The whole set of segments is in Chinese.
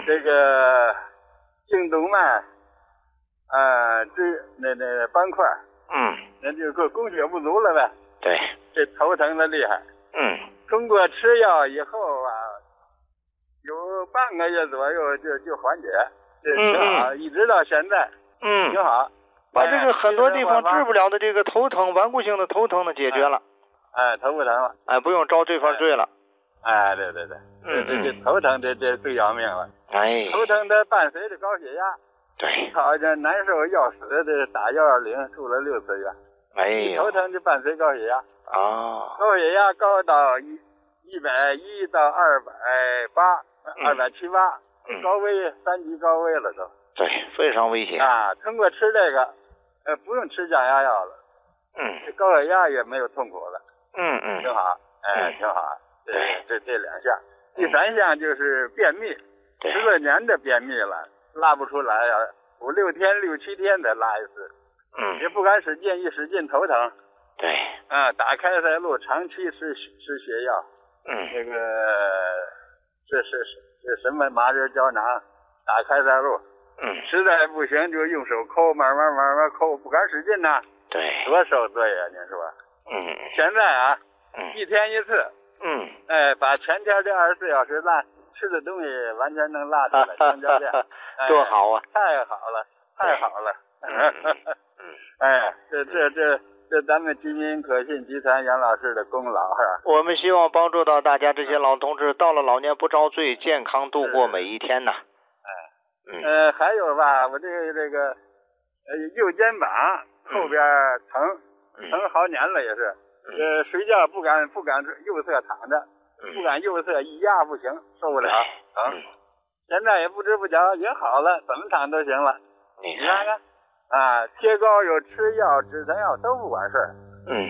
这个颈动脉那斑块，那就供血不足了呗。 对， 这头疼的厉害。通过吃药以后啊，有半个月左右就缓解，这挺好，一直到现在，挺好。 把这个很多地方治不了的这个头疼、顽固性的头疼的解决了。 头不疼了。 不用遭对方罪了。 对，这头疼这最要命了。头疼它伴随着高血压。 对。 好像难受要死的打120住了6次院。头疼就伴随高血压。高血压高到110到280、278，高危3级高危了都。 对，非常危险。 通过吃这个，不用吃降压药了。这高血压也没有痛苦了。挺好。挺好。这2项。第3项就是便秘，10多年的便秘了，拉不出来呀，5、6天、6、7天再拉一次。也不敢使劲，一使劲头疼。 对。 打开塞露，长期吃血药。这个是什么麻仁胶囊，打开塞露。实在不行就用手抠，慢慢抠，不敢使劲呐。 对。 多受罪呀，您说。现在1天1次。把前天这24小时吃的东西完全能拉出来，香蕉店。 多好啊！ 太好了，太好了。这咱们居民可信集团杨老师的功劳啊！ 我们希望帮助到大家这些老同志，到了老年不遭罪，健康度过每一天呐。 还有吧，我这个右肩膀后边疼好年了也是。睡觉不敢右侧躺着，不敢右侧一压不行，受不了疼。现在也不知不觉也好了，怎么躺都行了。你看看贴膏有吃药止疼药都不管事儿。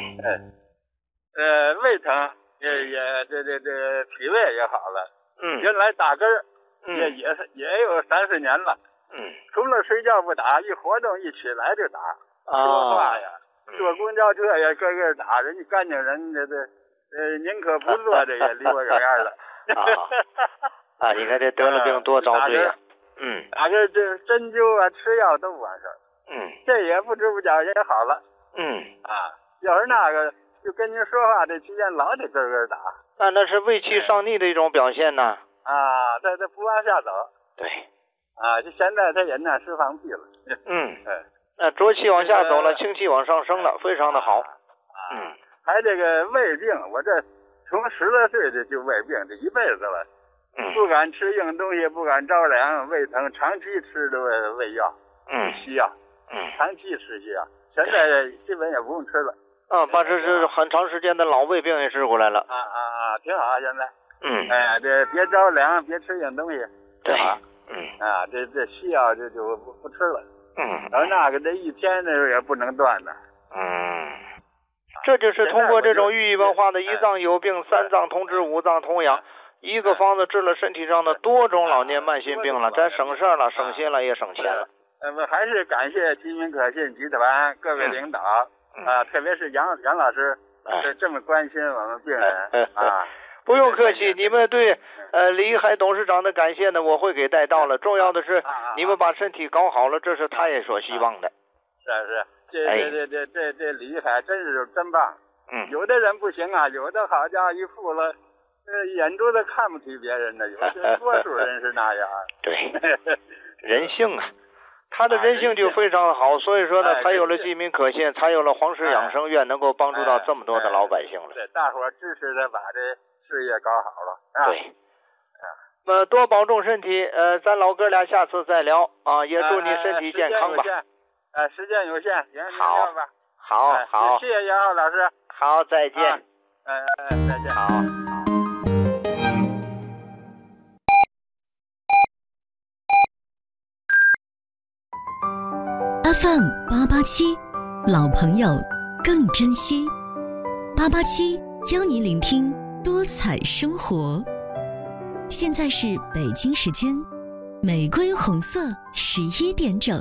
胃疼也这脾胃也好了。原来打根儿也有3、4年了。除了睡觉不打，一活动一起来就打。说话呀。坐公交车也个个打，人家干净人宁可不坐这也离我远远的。 你看这得了病多遭罪呀。 打个这针灸吃药都不完事儿。这也不知不觉也好了。要是那个就跟您说话这期间老得个个打。 那是胃气上逆的一种表现呢。 他不往下走。 对。 就现在他也那释放屁了。 浊气往下走了，清气往上升了，非常的好。 还这个胃病，我这从10多岁就胃病，这一辈子了。不敢吃硬东西，不敢着凉，胃疼，长期吃的胃药，西药，长期吃西药。现在基本也不用吃了。 把这是很长时间的老胃病也治过来了。 挺好，现在。这别着凉，别吃硬东西，挺好。这西药就不吃了。然后那个这1天那时候也不能断的。 这就是通过这种寓意文化的1脏有病，3脏通治，5脏通养，一个方子治了身体上的多种老年慢性病了，咱省事了，省心了，也省钱了。 我还是感谢居民可信集团各位领导特别是杨老师这么关心我们病人不用客气，你们对李一海董事长的感谢呢，我会给带到了。重要的是你们把身体搞好了，这是他也所希望的。 是，这李一海真棒。有的人不行有的好家伙一富了，眼珠子看不起别人的，有的多数人是那样。 对，人性他的人性就非常好，所以说呢，才有了济民可信，才有了黄石养生院能够帮助到这么多的老百姓了。 对，大伙支持他把这事业搞好了。 对。多保重身体，咱老哥俩下次再聊也祝你身体健康吧。 时间有限， 好， 谢谢杨浩老师。 好，再见。 再见。 好。 FM 887，老朋友更珍惜。887教你聆听多彩生活。现在是北京时间玫瑰红色11点整。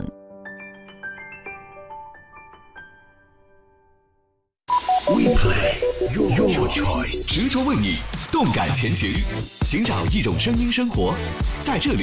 We play your choice， 执着为你，动感前行，寻找一种声音生活，在这里